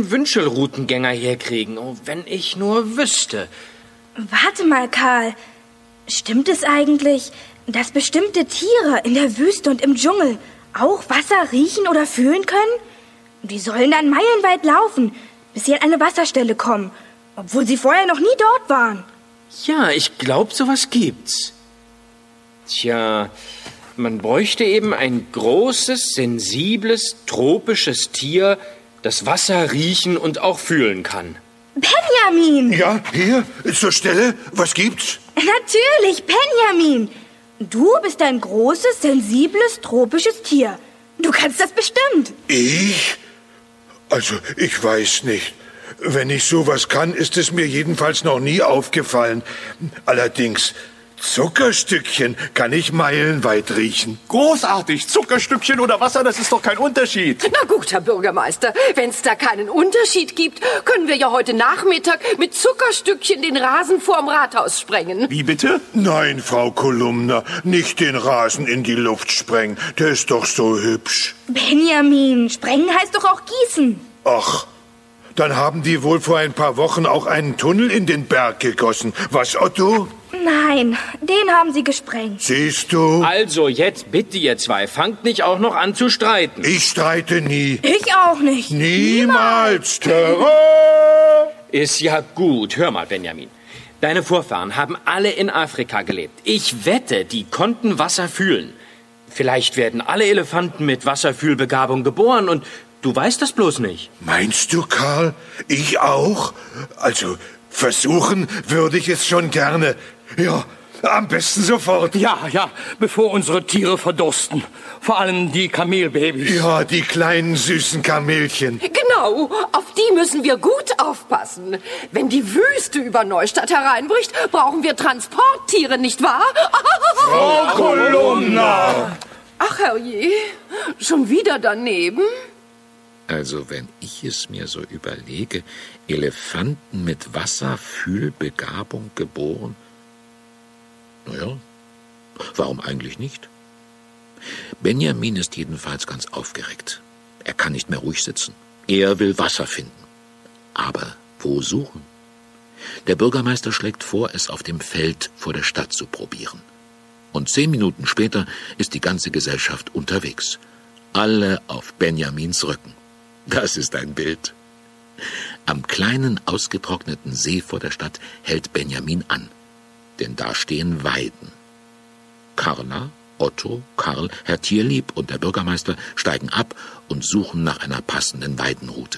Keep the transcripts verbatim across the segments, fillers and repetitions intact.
einen Wünschelroutengänger herkriegen. Oh, wenn ich nur wüsste. Warte mal, Karl. Stimmt es eigentlich, dass bestimmte Tiere in der Wüste und im Dschungel auch Wasser riechen oder fühlen können? Die sollen dann meilenweit laufen, bis sie an eine Wasserstelle kommen, obwohl sie vorher noch nie dort waren. Ja, ich glaube, sowas gibt's. Tja, man bräuchte eben ein großes, sensibles, tropisches Tier, das Wasser riechen und auch fühlen kann. Benjamin! Ja, hier, zur Stelle. Was gibt's? Natürlich, Benjamin! Du bist ein großes, sensibles, tropisches Tier. Du kannst das bestimmt. Ich? Also, ich weiß nicht. Wenn ich sowas kann, ist es mir jedenfalls noch nie aufgefallen. Allerdings, Zuckerstückchen kann ich meilenweit riechen. Großartig. Zuckerstückchen oder Wasser, das ist doch kein Unterschied. Na gut, Herr Bürgermeister, wenn es da keinen Unterschied gibt, können wir ja heute Nachmittag mit Zuckerstückchen den Rasen vorm Rathaus sprengen. Wie bitte? Nein, Frau Kolumna, nicht den Rasen in die Luft sprengen. Der ist doch so hübsch. Benjamin, sprengen heißt doch auch gießen. Ach, dann haben die wohl vor ein paar Wochen auch einen Tunnel in den Berg gegossen. Was, Otto? Nein, den haben sie gesprengt. Siehst du? Also, jetzt bitte, ihr zwei, fangt nicht auch noch an zu streiten. Ich streite nie. Ich auch nicht. Niemals. Terror! Ist ja gut. Hör mal, Benjamin. Deine Vorfahren haben alle in Afrika gelebt. Ich wette, die konnten Wasser fühlen. Vielleicht werden alle Elefanten mit Wasserfühlbegabung geboren und du weißt das bloß nicht. Meinst du, Karl? Ich auch? Also, versuchen würde ich es schon gerne. Ja, am besten sofort. Ja, ja, bevor unsere Tiere verdursten. Vor allem die Kamelbabys. Ja, die kleinen süßen Kamelchen. Genau, auf die müssen wir gut aufpassen. Wenn die Wüste über Neustadt hereinbricht, brauchen wir Transporttiere, nicht wahr? Frau Kolumna! Ach, herrje, schon wieder daneben? Also, wenn ich es mir so überlege, Elefanten mit Wasserfühlbegabung geboren? Naja, warum eigentlich nicht? Benjamin ist jedenfalls ganz aufgeregt. Er kann nicht mehr ruhig sitzen. Er will Wasser finden. Aber wo suchen? Der Bürgermeister schlägt vor, es auf dem Feld vor der Stadt zu probieren. Und zehn Minuten später ist die ganze Gesellschaft unterwegs. Alle auf Benjamins Rücken. Das ist ein Bild. Am kleinen, ausgetrockneten See vor der Stadt hält Benjamin an. Denn da stehen Weiden. Carla, Otto, Karl, Herr Tierlieb und der Bürgermeister steigen ab und suchen nach einer passenden Weidenroute.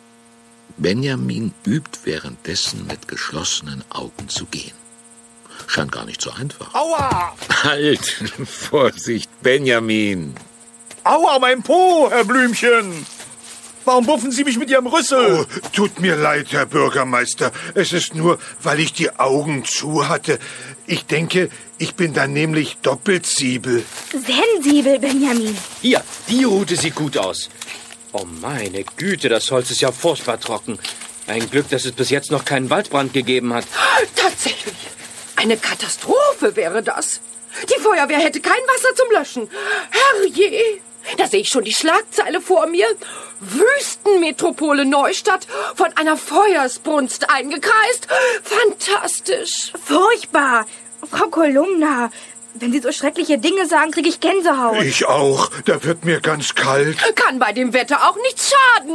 Benjamin übt währenddessen mit geschlossenen Augen zu gehen. Scheint gar nicht so einfach. Aua! Halt! Vorsicht, Benjamin! Aua, mein Po, Herr Blümchen! Warum buffen Sie mich mit Ihrem Rüssel? Oh, tut mir leid, Herr Bürgermeister. Es ist nur, weil ich die Augen zu hatte. Ich denke, ich bin dann nämlich doppelt sensibel. Sensibel, Benjamin. Hier, die Route sieht gut aus. Oh, meine Güte, das Holz ist ja furchtbar trocken. Ein Glück, dass es bis jetzt noch keinen Waldbrand gegeben hat. Tatsächlich, eine Katastrophe wäre das. Die Feuerwehr hätte kein Wasser zum Löschen. Herrje! Da sehe ich schon die Schlagzeile vor mir. Wüstenmetropole Neustadt von einer Feuersbrunst eingekreist. Fantastisch. Furchtbar. Frau Kolumna, wenn Sie so schreckliche Dinge sagen, kriege ich Gänsehaut. Ich auch. Da wird mir ganz kalt. Kann bei dem Wetter auch nichts schaden.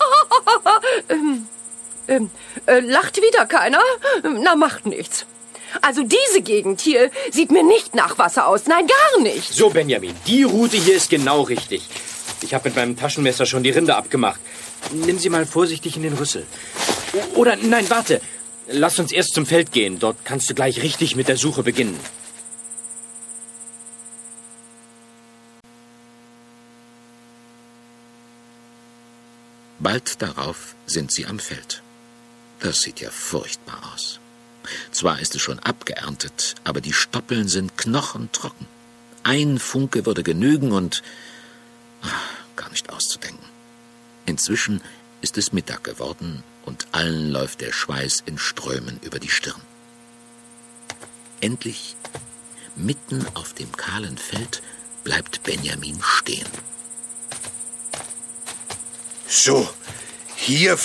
ähm, ähm, äh, lacht wieder keiner? Na, macht nichts. Also diese Gegend hier sieht mir nicht nach Wasser aus. Nein, gar nicht. So, Benjamin, die Route hier ist genau richtig. Ich habe mit meinem Taschenmesser schon die Rinde abgemacht. Nimm sie mal vorsichtig in den Rüssel. O- Oder, nein, warte. Lass uns erst zum Feld gehen. Dort kannst du gleich richtig mit der Suche beginnen. Bald darauf sind sie am Feld. Das sieht ja furchtbar aus. Zwar ist es schon abgeerntet, aber die Stoppeln sind knochentrocken. Ein Funke würde genügen und ach, gar nicht auszudenken. Inzwischen ist es Mittag geworden und allen läuft der Schweiß in Strömen über die Stirn. Endlich, mitten auf dem kahlen Feld, bleibt Benjamin stehen. So, hier